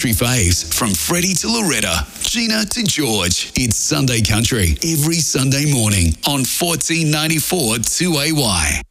country faves from Freddie to Loretta, Gina to George. It's Sunday Country every Sunday morning on 1494 2AY.